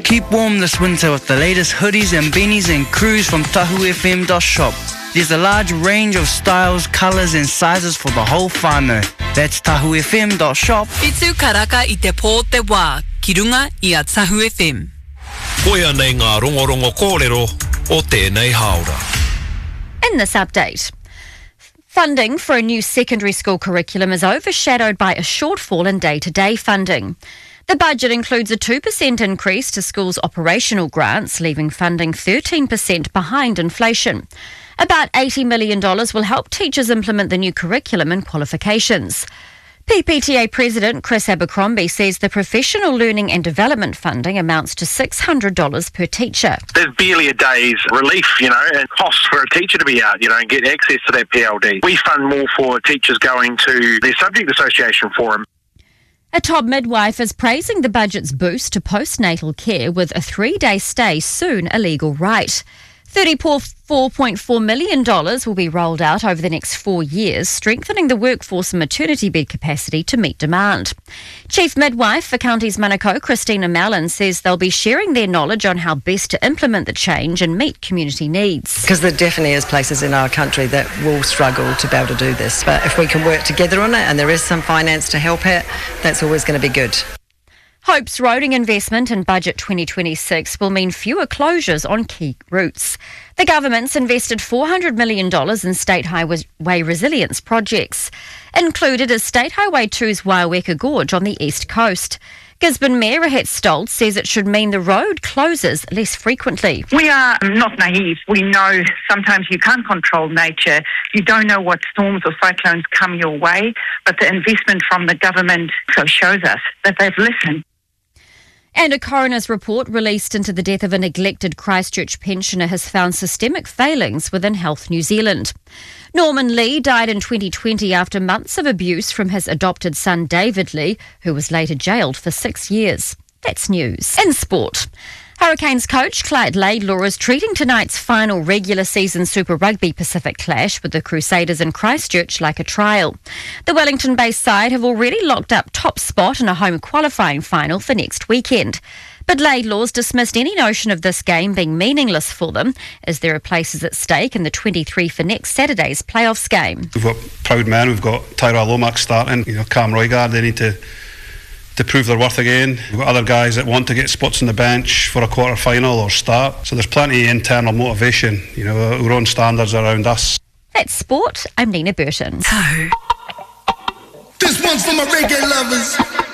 Keep warm this winter with the latest hoodies and beanies and crews from tahufm.shop. There's a large range of styles, colours and sizes for the whole whānau. That's tahufm.shop. Pitu karaka I te pō te wā, ki runga I a Tahu FM. Koia nei ngā rongorongo kōrero o tēnei haora. In this update, funding for a new secondary school curriculum is overshadowed by a shortfall in day-to-day funding. The budget includes a 2% increase to schools' operational grants, leaving funding 13% behind inflation. About $80 million will help teachers implement the new curriculum and qualifications. PPTA President Chris Abercrombie says the professional learning and development funding amounts to $600 per teacher. There's barely a day's relief, and costs for a teacher to be out, and get access to that PLD. We fund more for teachers going to their subject association forum. A top midwife is praising the budget's boost to postnatal care, with a 3-day stay soon a legal right. $34.4 million will be rolled out over the next 4 years, strengthening the workforce and maternity bed capacity to meet demand. Chief Midwife for Counties Manukau, Christina Mallon, says they'll be sharing their knowledge on how best to implement the change and meet community needs. Because there definitely is places in our country that will struggle to be able to do this. But if we can work together on it and there is some finance to help it, that's always going to be good. Hope's roading investment in Budget 2026 will mean fewer closures on key routes. The government's invested $400 million in State Highway resilience projects. Included is State Highway 2's Waiweka Gorge on the east coast. Gisborne Mayor Rahet Stoltz says it should mean the road closes less frequently. We are not naive. We know sometimes you can't control nature. You don't know what storms or cyclones come your way, but the investment from the government shows us that they've listened. And a coroner's report released into the death of a neglected Christchurch pensioner has found systemic failings within Health New Zealand. Norman Lee died in 2020 after months of abuse from his adopted son David Lee, who was later jailed for 6 years. That's news. In sport, Hurricanes coach Clyde Laidlaw is treating tonight's final regular season Super Rugby Pacific clash with the Crusaders in Christchurch like a trial. The Wellington-based side have already locked up top spot in a home qualifying final for next weekend. But Laidlaw's dismissed any notion of this game being meaningless for them, as there are places at stake in the 23 for next Saturday's playoffs game. We've got proud man, we've got Tyra Lomax starting, Cam Roigard, they need to prove their worth again. We've got other guys that want to get spots on the bench for a quarter final or start. So there's plenty of internal motivation, our own standards around us. That's sport. I'm Nina Burton. This one's for my reggae lovers.